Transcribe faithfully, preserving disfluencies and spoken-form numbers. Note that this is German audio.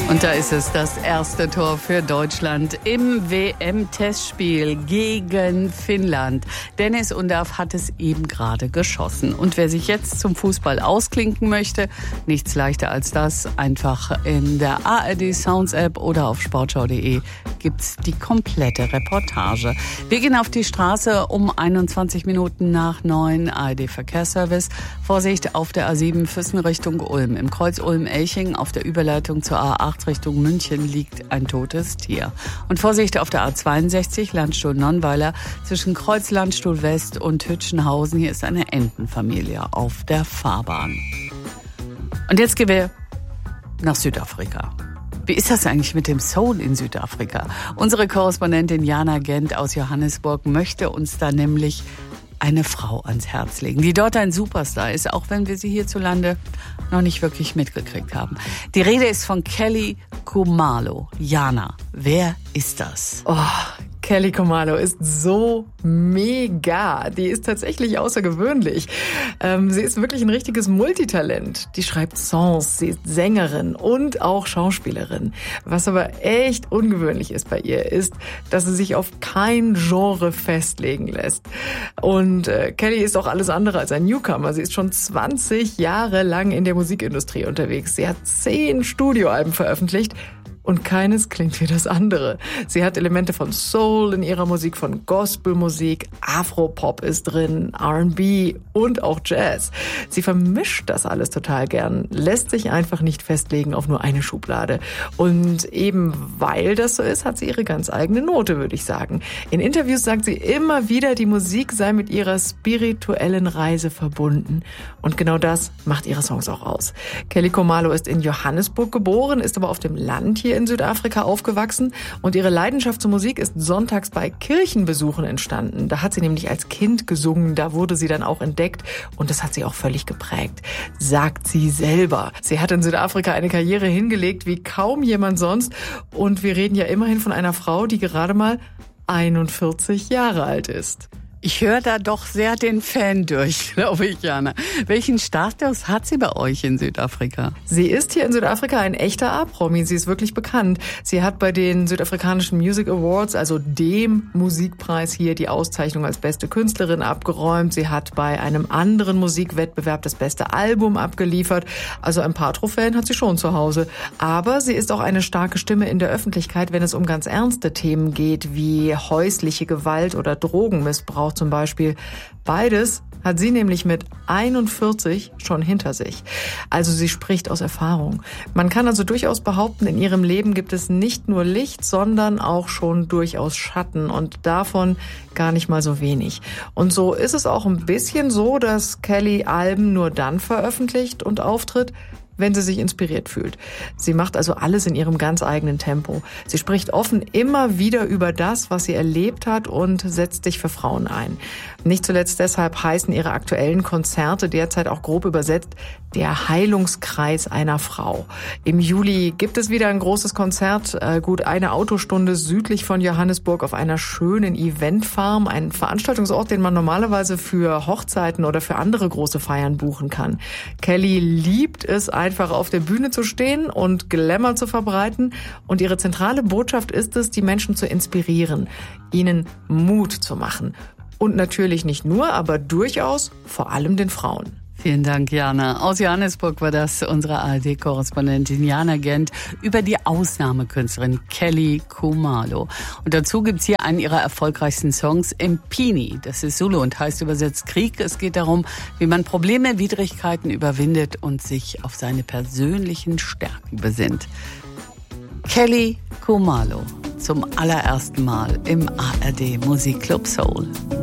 Und da ist es, das erste Tor für Deutschland im W M-Testspiel gegen Finnland. Dennis Undav hat es eben gerade geschossen. Und wer sich jetzt zum Fußball ausklinken möchte, nichts leichter als das. Einfach in der A R D Sounds App oder auf sportschau punkt de gibt's die komplette Reportage. Wir gehen auf die Straße um einundzwanzig Minuten nach neun. A R D Verkehrsservice. Vorsicht auf der A sieben Füssen Richtung Ulm. Im Kreuz Ulm-Elching auf der Überleitung zur A acht Richtung München liegt ein totes Tier. Und Vorsicht auf der A zweiundsechzig Landstuhl-Nonnweiler zwischen Kreuz Landstuhl West und Hütchenhausen. Hier ist eine Entenfamilie auf der Fahrbahn. Und jetzt gehen wir nach Südafrika. Wie ist das eigentlich mit dem Soul in Südafrika? Unsere Korrespondentin Jana Gent aus Johannesburg möchte uns da nämlich eine Frau ans Herz legen, die dort ein Superstar ist, auch wenn wir sie hierzulande noch nicht wirklich mitgekriegt haben. Die Rede ist von Kelly Khumalo. Jana, wer ist das? Oh, Kelly Khumalo ist so mega. Die ist tatsächlich außergewöhnlich. Ähm, sie ist wirklich ein richtiges Multitalent. Die schreibt Songs, sie ist Sängerin und auch Schauspielerin. Was aber echt ungewöhnlich ist bei ihr, ist, dass sie sich auf kein Genre festlegen lässt. Und äh, Kelly ist auch alles andere als ein Newcomer. Sie ist schon zwanzig Jahre lang in der Musikindustrie unterwegs. Sie hat zehn Studioalben veröffentlicht. Und keines klingt wie das andere. Sie hat Elemente von Soul in ihrer Musik, von Gospelmusik, Afropop ist drin, R and B und auch Jazz. Sie vermischt das alles total gern, lässt sich einfach nicht festlegen auf nur eine Schublade. Und eben weil das so ist, hat sie ihre ganz eigene Note, würde ich sagen. In Interviews sagt sie immer wieder, die Musik sei mit ihrer spirituellen Reise verbunden. Und genau das macht ihre Songs auch aus. Kelly Khumalo ist in Johannesburg geboren, ist aber auf dem Land hier in Südafrika aufgewachsen und ihre Leidenschaft zur Musik ist sonntags bei Kirchenbesuchen entstanden. Da hat sie nämlich als Kind gesungen, da wurde sie dann auch entdeckt und das hat sie auch völlig geprägt, sagt sie selber. Sie hat in Südafrika eine Karriere hingelegt wie kaum jemand sonst und wir reden ja immerhin von einer Frau, die gerade mal einundvierzig Jahre alt ist. Ich höre da doch sehr den Fan durch, glaube ich, Jana. Welchen Status hat sie bei euch in Südafrika? Sie ist hier in Südafrika ein echter A-Promi. Sie ist wirklich bekannt. Sie hat bei den südafrikanischen Music Awards, also dem Musikpreis hier, die Auszeichnung als beste Künstlerin abgeräumt. Sie hat bei einem anderen Musikwettbewerb das beste Album abgeliefert. Also ein paar Trophäen hat sie schon zu Hause. Aber sie ist auch eine starke Stimme in der Öffentlichkeit, wenn es um ganz ernste Themen geht, wie häusliche Gewalt oder Drogenmissbrauch zum Beispiel. Beides hat sie nämlich mit einundvierzig schon hinter sich. Also sie spricht aus Erfahrung. Man kann also durchaus behaupten, in ihrem Leben gibt es nicht nur Licht, sondern auch schon durchaus Schatten und davon gar nicht mal so wenig. Und so ist es auch ein bisschen so, dass Kelly Alben nur dann veröffentlicht und auftritt, wenn sie sich inspiriert fühlt. Sie macht also alles in ihrem ganz eigenen Tempo. Sie spricht offen immer wieder über das, was sie erlebt hat und setzt sich für Frauen ein. Nicht zuletzt deshalb heißen ihre aktuellen Konzerte derzeit auch grob übersetzt der Heilungskreis einer Frau. Im Juli gibt es wieder ein großes Konzert, gut eine Autostunde südlich von Johannesburg auf einer schönen Eventfarm, ein Veranstaltungsort, den man normalerweise für Hochzeiten oder für andere große Feiern buchen kann. Kelly liebt es, einfach auf der Bühne zu stehen und Glamour zu verbreiten. Und ihre zentrale Botschaft ist es, die Menschen zu inspirieren, ihnen Mut zu machen. Und natürlich nicht nur, aber durchaus vor allem den Frauen. Vielen Dank, Jana. Aus Johannesburg war das unsere A R D-Korrespondentin Jana Gent über die Ausnahmekünstlerin Kelly Khumalo. Und dazu gibt's hier einen ihrer erfolgreichsten Songs, Mpini. Das ist Zulu und heißt übersetzt Krieg. Es geht darum, wie man Probleme, Widrigkeiten überwindet und sich auf seine persönlichen Stärken besinnt. Kelly Khumalo zum allerersten Mal im A R D Musikclub Soul.